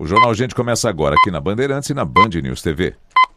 O Jornal Gente começa agora aqui na Bandeirantes e na Band News TV.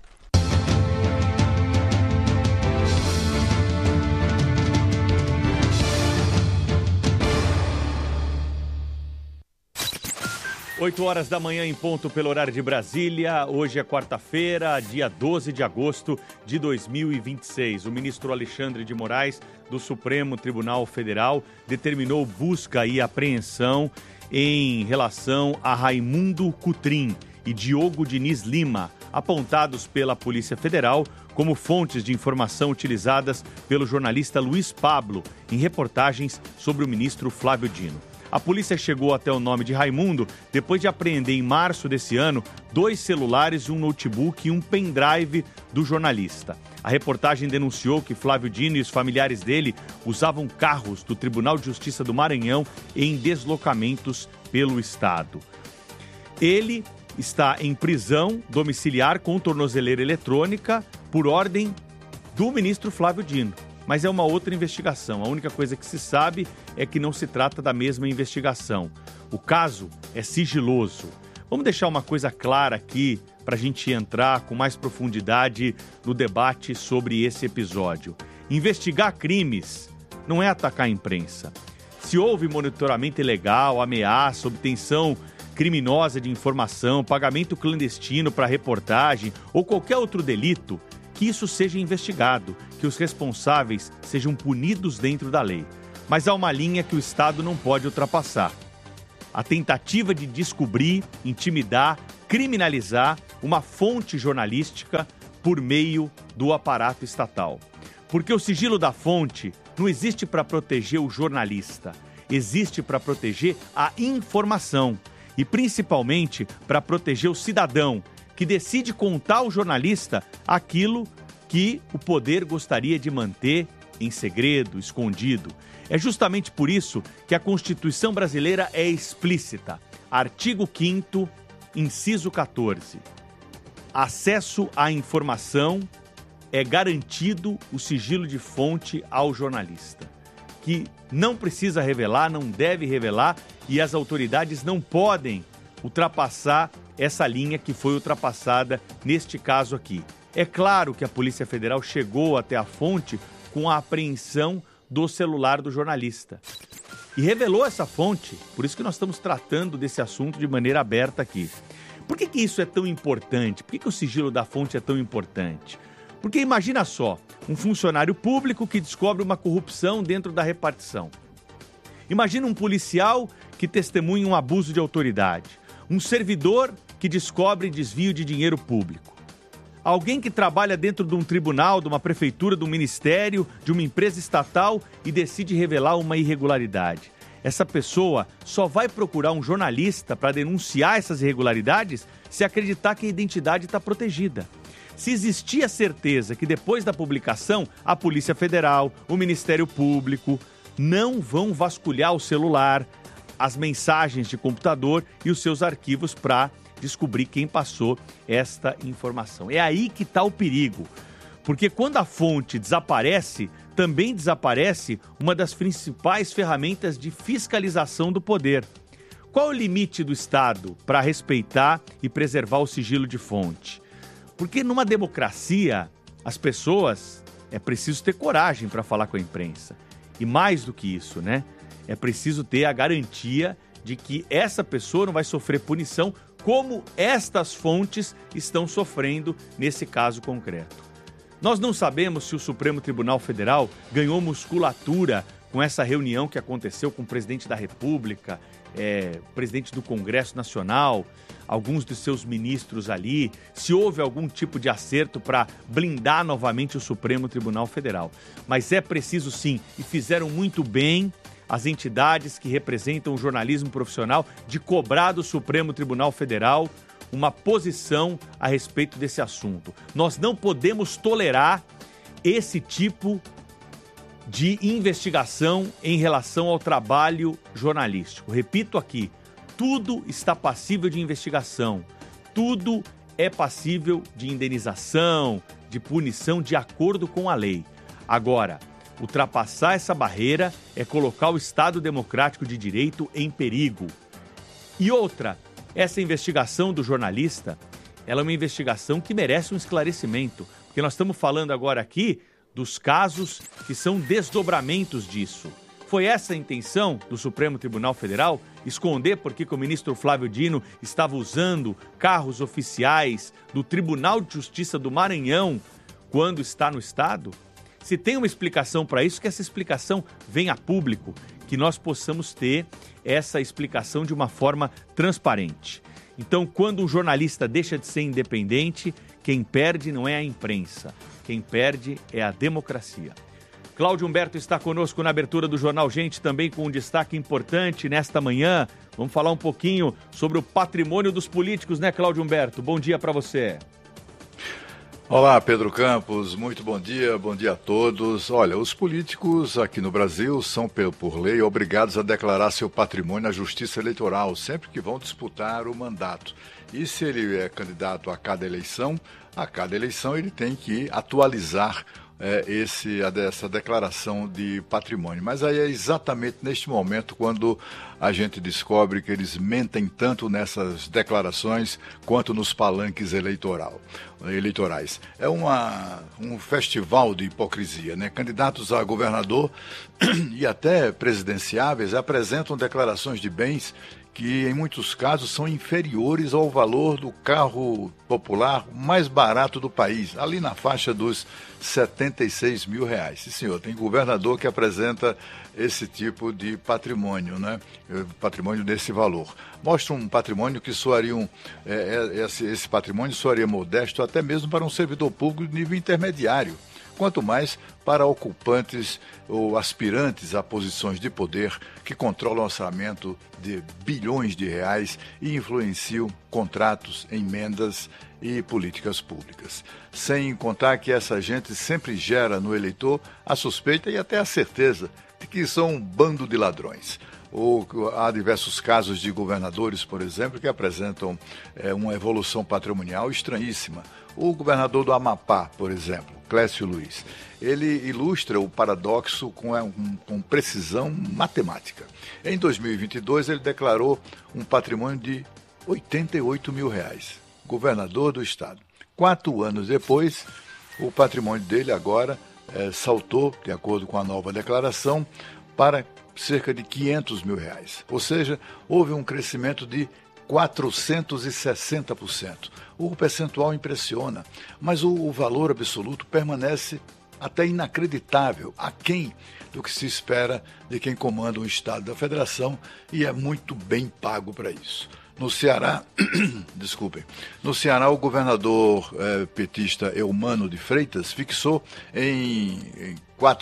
Oito horas da manhã em ponto pelo horário de Brasília. Hoje é quarta-feira, dia 12 de agosto de 2026. O ministro Alexandre de Moraes, do Supremo Tribunal Federal, determinou busca e apreensão em relação a Raimundo Cotrim e Diogo Diniz Lima, apontados pela Polícia Federal como fontes de informação utilizadas pelo jornalista Luiz Pablo em reportagens sobre o ministro Flávio Dino. A polícia chegou até o nome de Raimundo depois de apreender em março desse ano 2 celulares, um notebook e um pendrive do jornalista. A reportagem denunciou que Flávio Dino e os familiares dele usavam carros do Tribunal de Justiça do Maranhão em deslocamentos pelo estado. Ele está em prisão domiciliar com tornozeleira eletrônica por ordem do ministro Flávio Dino. Mas é uma outra investigação. A única coisa que se sabe é que não se trata da mesma investigação. O caso é sigiloso. Vamos deixar uma coisa clara aqui para a gente entrar com mais profundidade no debate sobre esse episódio. Investigar crimes não é atacar a imprensa. Se houve monitoramento ilegal, ameaça, obtenção criminosa de informação, pagamento clandestino para reportagem ou qualquer outro delito, que isso seja investigado, que os responsáveis sejam punidos dentro da lei. Mas há uma linha que o Estado não pode ultrapassar. A tentativa de descobrir, intimidar, criminalizar uma fonte jornalística por meio do aparato estatal. Porque o sigilo da fonte não existe para proteger o jornalista, existe para proteger a informação e principalmente para proteger o cidadão, que decide contar ao jornalista aquilo que o poder gostaria de manter em segredo, escondido. É justamente por isso que a Constituição brasileira é explícita. Artigo 5º, inciso 14. Acesso à informação é garantido o sigilo de fonte ao jornalista, que não precisa revelar, não deve revelar, e as autoridades não podem ultrapassar essa linha que foi ultrapassada neste caso aqui. É claro que a Polícia Federal chegou até a fonte com a apreensão do celular do jornalista e revelou essa fonte, por isso que nós estamos tratando desse assunto de maneira aberta aqui. Por que isso é tão importante? Por que o sigilo da fonte é tão importante? Porque imagina só, um funcionário público que descobre uma corrupção dentro da repartição. Imagina um policial que testemunha um abuso de autoridade. Um servidor que descobre desvio de dinheiro público. Alguém que trabalha dentro de um tribunal, de uma prefeitura, de um ministério, de uma empresa estatal e decide revelar uma irregularidade. Essa pessoa só vai procurar um jornalista para denunciar essas irregularidades se acreditar que a identidade está protegida. Se existir a certeza que depois da publicação, a Polícia Federal, o Ministério Público não vão vasculhar o celular, as mensagens de computador e os seus arquivos para descobrir quem passou esta informação. É aí que está o perigo, porque quando a fonte desaparece, também desaparece uma das principais ferramentas de fiscalização do poder. Qual é o limite do Estado para respeitar e preservar o sigilo de fonte? Porque numa democracia, as pessoas, é preciso ter coragem para falar com a imprensa. E mais do que isso, né? É preciso ter a garantia de que essa pessoa não vai sofrer punição como estas fontes estão sofrendo nesse caso concreto. Nós não sabemos se o Supremo Tribunal Federal ganhou musculatura com essa reunião que aconteceu com o presidente da República, presidente do Congresso Nacional, alguns dos seus ministros ali, se houve algum tipo de acerto para blindar novamente o Supremo Tribunal Federal. Mas é preciso sim, e fizeram muito bem as entidades que representam o jornalismo profissional, de cobrar do Supremo Tribunal Federal uma posição a respeito desse assunto. Nós não podemos tolerar esse tipo de investigação em relação ao trabalho jornalístico. Repito aqui, tudo está passível de investigação, tudo é passível de indenização, de punição de acordo com a lei. Agora, ultrapassar essa barreira é colocar o Estado Democrático de Direito em perigo. E outra, essa investigação do jornalista, ela é uma investigação que merece um esclarecimento, porque nós estamos falando agora aqui dos casos que são desdobramentos disso. Foi essa a intenção do Supremo Tribunal Federal? Esconder por que o ministro Flávio Dino estava usando carros oficiais do Tribunal de Justiça do Maranhão quando está no Estado? Se tem uma explicação para isso, que essa explicação venha a público, que nós possamos ter essa explicação de uma forma transparente. Então, quando um jornalista deixa de ser independente, quem perde não é a imprensa, quem perde é a democracia. Cláudio Humberto está conosco na abertura do Jornal Gente, também com um destaque importante nesta manhã. Vamos falar um pouquinho sobre o patrimônio dos políticos, né, Cláudio Humberto? Bom dia para você. Olá, Pedro Campos, muito bom dia a todos. Olha, os políticos aqui no Brasil são, por lei, obrigados a declarar seu patrimônio à Justiça Eleitoral, sempre que vão disputar o mandato. E se ele é candidato a cada eleição ele tem que atualizar essa declaração de patrimônio. Mas aí é exatamente neste momento quando a gente descobre que eles mentem tanto nessas declarações quanto nos palanques eleitorais. É um festival de hipocrisia, né? Candidatos a governador e até presidenciáveis apresentam declarações de bens que em muitos casos são inferiores ao valor do carro popular mais barato do país, ali na faixa dos R$76 mil. Sim, senhor, tem governador que apresenta esse tipo de patrimônio, né? Patrimônio desse valor. Mostra um patrimônio que esse patrimônio soaria modesto até mesmo para um servidor público de nível intermediário, quanto mais para ocupantes ou aspirantes a posições de poder que controlam orçamento de bilhões de reais e influenciam contratos, emendas e políticas públicas. Sem contar que essa gente sempre gera no eleitor a suspeita e até a certeza de que são um bando de ladrões. Há diversos casos de governadores, por exemplo, que apresentam uma evolução patrimonial estranhíssima. O governador do Amapá, por exemplo, Clécio Luiz, ele ilustra o paradoxo com precisão matemática. Em 2022, ele declarou um patrimônio de R$88 mil, governador do estado. 4 anos depois, o patrimônio dele agora saltou, de acordo com a nova declaração, para cerca de R$500 mil. Ou seja, houve um crescimento de 460%. O percentual impressiona, mas o valor absoluto permanece até inacreditável, aquém do que se espera de quem comanda o Estado da Federação e é muito bem pago para isso. No Ceará, o governador petista Eumano de Freitas fixou em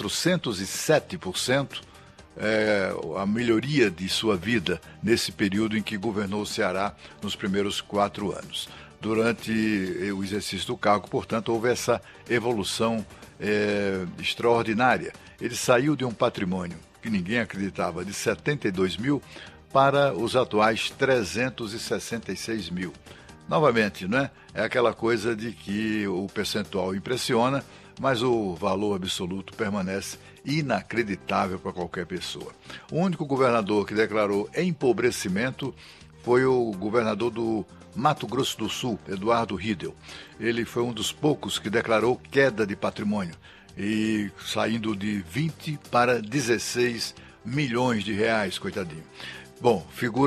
407% a melhoria de sua vida nesse período em que governou o Ceará nos primeiros 4 anos. Durante o exercício do cargo, portanto, houve essa evolução extraordinária. Ele saiu de um patrimônio que ninguém acreditava, de 72 mil, para os atuais 366 mil. Novamente, né? É aquela coisa de que o percentual impressiona, mas o valor absoluto permanece inacreditável para qualquer pessoa. O único governador que declarou empobrecimento foi o governador do Mato Grosso do Sul, Eduardo Riedel. Ele foi um dos poucos que declarou queda de patrimônio, e saindo de 20 para 16 milhões de reais, coitadinho. Bom,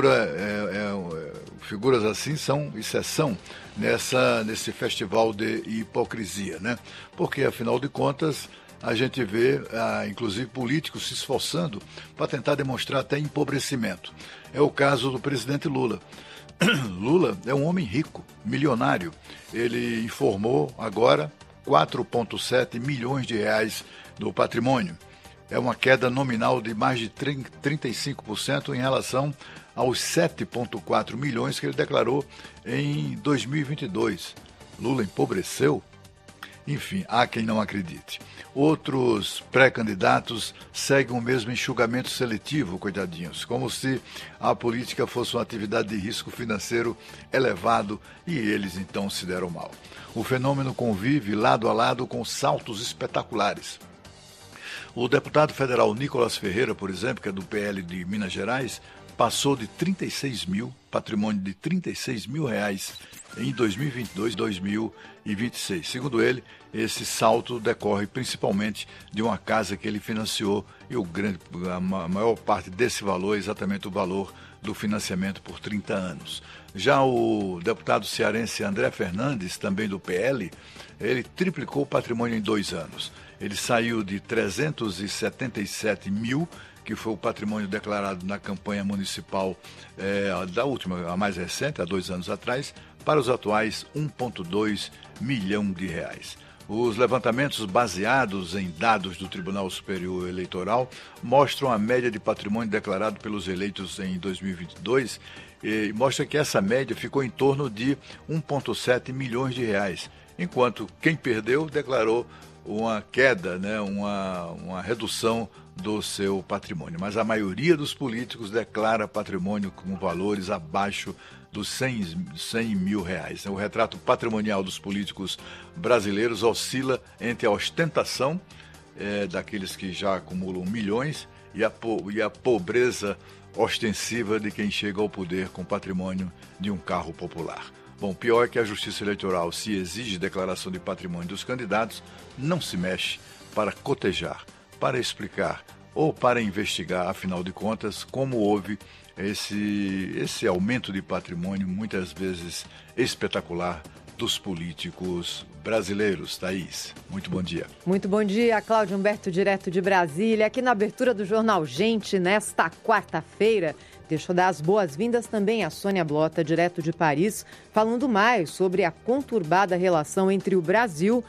figuras assim são exceção nesse festival de hipocrisia, né? Porque, afinal de contas, a gente vê, inclusive, políticos se esforçando para tentar demonstrar até empobrecimento. É o caso do presidente Lula. Lula é um homem rico, milionário. Ele informou agora 4,7 milhões de reais do patrimônio. É uma queda nominal de mais de 35% em relação aos 7,4 milhões que ele declarou em 2022. Lula empobreceu? Enfim, há quem não acredite. Outros pré-candidatos seguem o mesmo enxugamento seletivo, coitadinhos, como se a política fosse uma atividade de risco financeiro elevado e eles então se deram mal. O fenômeno convive lado a lado com saltos espetaculares. O deputado federal Nicolas Ferreira, por exemplo, que é do PL de Minas Gerais, passou de 36 mil, patrimônio de 36 mil reais em 2022 e 2026. Segundo ele, esse salto decorre principalmente de uma casa que ele financiou e a maior parte desse valor é exatamente o valor do financiamento por 30 anos. Já o deputado cearense André Fernandes, também do PL, ele triplicou o patrimônio em 2 anos. Ele saiu de 377 mil, que foi o patrimônio declarado na campanha municipal da última, a mais recente, há 2 anos atrás, para os atuais 1,2 milhão de reais. Os levantamentos baseados em dados do Tribunal Superior Eleitoral mostram a média de patrimônio declarado pelos eleitos em 2022 e mostra que essa média ficou em torno de 1,7 milhões de reais, enquanto quem perdeu declarou uma queda, uma redução do seu patrimônio. Mas a maioria dos políticos declara patrimônio com valores abaixo dos 100 mil reais. O retrato patrimonial dos políticos brasileiros oscila entre a ostentação daqueles que já acumulam milhões e a pobreza ostensiva de quem chega ao poder com patrimônio de um carro popular. Bom, pior é que a Justiça Eleitoral, se exige declaração de patrimônio dos candidatos, não se mexe para cotejar, para explicar ou para investigar, afinal de contas, como houve esse aumento de patrimônio, muitas vezes espetacular, dos políticos brasileiros. Thaís, muito bom dia. Muito bom dia, Cláudio Humberto, direto de Brasília. Aqui na abertura do Jornal Gente, nesta quarta-feira, deixa eu dar as boas-vindas também a Sônia Blota, direto de Paris, falando mais sobre a conturbada relação entre o Brasil